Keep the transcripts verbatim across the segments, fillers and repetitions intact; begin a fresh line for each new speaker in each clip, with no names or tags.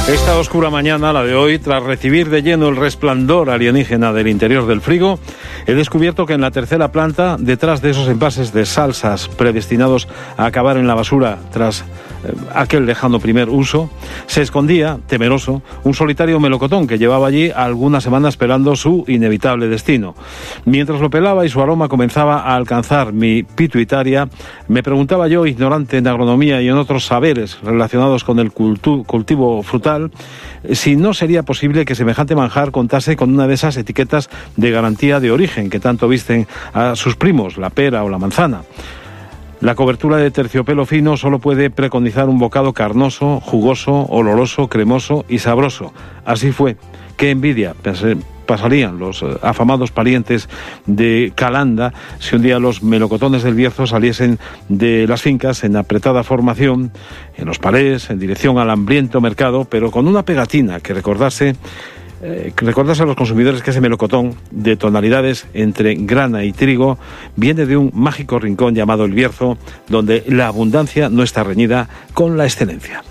Esta oscura mañana, la de hoy, tras recibir de lleno el resplandor alienígena del interior del frigo, he descubierto que en la tercera planta, detrás de esos envases de salsas predestinados a acabar en la basura tras eh, aquel lejano primer uso, se escondía, temeroso, un solitario melocotón que llevaba allí algunas semanas esperando su inevitable destino. Mientras lo pelaba y su aroma comenzaba a alcanzar mi pituitaria, me preguntaba yo, ignorante en agronomía y en otros saberes relacionados con el cultu- cultivo frutal, si no sería posible que semejante manjar contase con una de esas etiquetas de garantía de origen que tanto visten a sus primos, la pera o la manzana. La cobertura de terciopelo fino solo puede preconizar un bocado carnoso, jugoso, oloroso, cremoso y sabroso. Así fue. ¡Qué envidia!, pensé, pasarían los afamados parientes de Calanda si un día los melocotones del Bierzo saliesen de las fincas en apretada formación, en los palés, en dirección al hambriento mercado, pero con una pegatina que recordase, eh, que recordase a los consumidores que ese melocotón, de tonalidades entre grana y trigo, viene de un mágico rincón llamado el Bierzo, donde la abundancia no está reñida con la excelencia.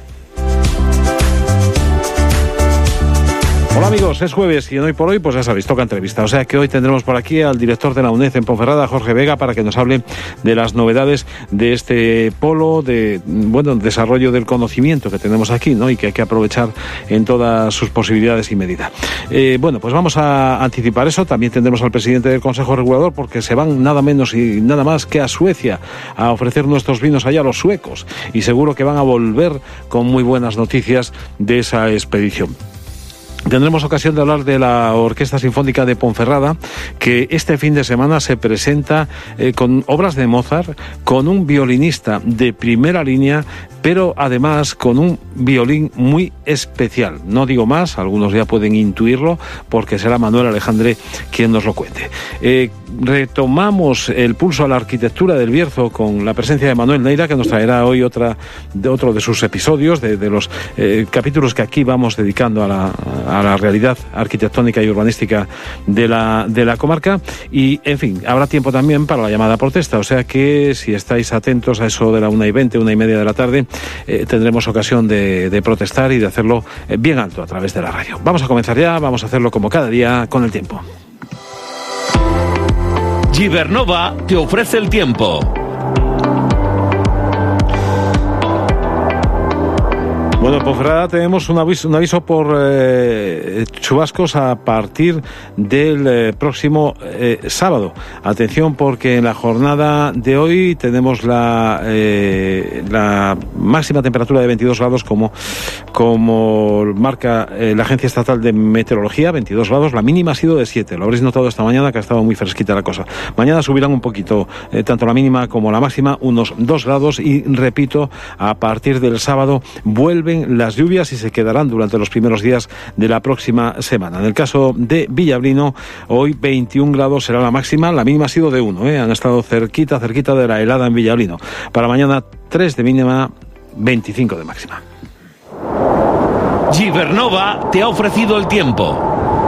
Hola amigos, es jueves y en Hoy por Hoy, pues ya sabéis, toca entrevista. O sea que hoy tendremos por aquí al director de la UNED en Ponferrada, Jorge Vega, para que nos hable de las novedades de este polo de, bueno, desarrollo del conocimiento que tenemos aquí, ¿no? Y que hay que aprovechar en todas sus posibilidades y medida. Eh, bueno, pues vamos a anticipar eso. También tendremos al presidente del Consejo Regulador, porque se van nada menos y nada más que a Suecia a ofrecer nuestros vinos allá a los suecos. Y seguro que van a volver con muy buenas noticias de esa expedición. Tendremos ocasión de hablar de la Orquesta Sinfónica de Ponferrada, que este fin de semana se presenta eh, con obras de Mozart, con un violinista de primera línea, pero además con un violín muy especial. No digo más, algunos ya pueden intuirlo, porque será Manuel Alejandre quien nos lo cuente. Eh, retomamos el pulso a la arquitectura del Bierzo con la presencia de Manuel Neira, que nos traerá hoy otra de otro de sus episodios, de, de los eh, capítulos que aquí vamos dedicando a la, a la realidad arquitectónica y urbanística de la, de la comarca. Y, en fin, habrá tiempo también para la llamada a protesta, o sea que si estáis atentos a eso de la una y veinte, una y media de la tarde, eh, tendremos ocasión de, de protestar y de hacerlo eh, bien alto a través de la radio. Vamos a comenzar ya, vamos a hacerlo como cada día con el tiempo.
Gibernova te ofrece el tiempo.
Bueno, en Ponferrada tenemos un aviso, un aviso por eh, chubascos a partir del eh, próximo eh, sábado. Atención, porque en la jornada de hoy tenemos la, eh, la máxima temperatura de veintidós grados como, como marca eh, la Agencia Estatal de Meteorología, veintidós grados. La mínima ha sido de siete. Lo habréis notado esta mañana que ha estado muy fresquita la cosa. Mañana subirán un poquito, eh, tanto la mínima como la máxima, unos dos grados. Y repito, a partir del sábado vuelve las lluvias y se quedarán durante los primeros días de la próxima semana. En el caso de Villablino, hoy veintiún grados será la máxima, la mínima ha sido de uno, ¿eh? Han estado cerquita, cerquita de la helada en Villablino. Para mañana tres de mínima, veinticinco de máxima.
Gibernova te ha ofrecido el tiempo.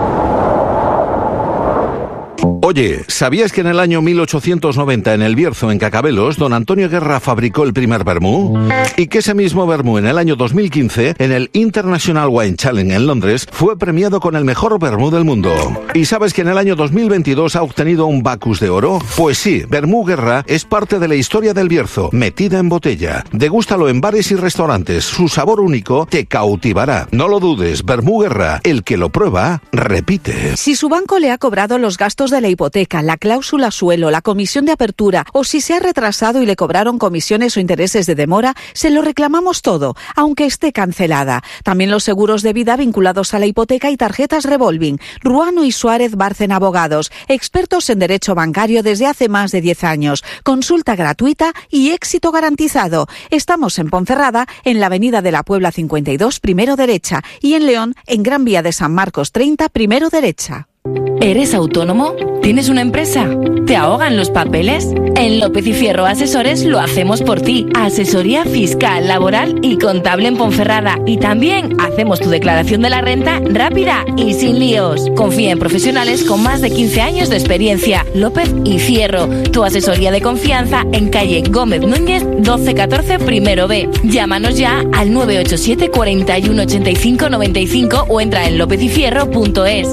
Oye, ¿sabías que en el año mil ochocientos noventa en el Bierzo, en Cacabelos, don Antonio Guerra fabricó el primer vermú? Y que ese mismo vermú en el año dos mil quince, en el International Wine Challenge en Londres, fue premiado con el mejor vermú del mundo. ¿Y sabes que en el año dos mil veintidós ha obtenido un Bacus de oro? Pues sí, Vermú Guerra es parte de la historia del Bierzo, metida en botella. Degústalo en bares y restaurantes, su sabor único te cautivará. No lo dudes, Vermú Guerra, el que lo prueba, repite.
Si su banco le ha cobrado los gastos de la hipoteca, la cláusula suelo, la comisión de apertura o si se ha retrasado y le cobraron comisiones o intereses de demora, se lo reclamamos todo, aunque esté cancelada. También los seguros de vida vinculados a la hipoteca y tarjetas revolving. Ruano y Suárez Bárcen Abogados, expertos en derecho bancario desde hace más de diez años. Consulta gratuita y éxito garantizado. Estamos en Ponferrada, en la avenida de la Puebla cincuenta y dos, primero derecha, y en León, en Gran Vía de San Marcos treinta, primero derecha.
¿Eres autónomo? ¿Tienes una empresa? ¿Te ahogan los papeles? En López y Fierro Asesores lo hacemos por ti. Asesoría fiscal, laboral y contable en Ponferrada. Y también hacemos tu declaración de la renta rápida y sin líos. Confía en profesionales con más de quince años de experiencia. López y Fierro, tu asesoría de confianza en calle Gómez Núñez doce catorce primero B. Llámanos ya al nueve ocho siete, cuarenta y uno, ochenta y cinco, noventa y cinco o entra en lopez y fierro punto es.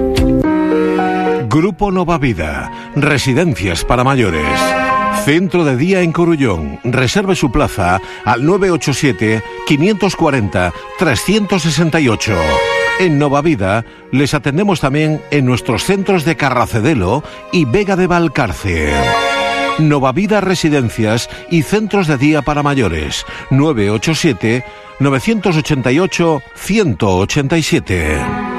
Grupo Nova Vida, residencias para mayores. Centro de día en Corullón. Reserve su plaza al nueve ocho siete, quinientos cuarenta, trescientos sesenta y ocho. En Nova Vida les atendemos también en nuestros centros de Carracedelo y Vega de Valcarce. Nova Vida Residencias y Centros de Día para Mayores. nueve ocho siete, nueve ocho ocho, uno cero ocho siete.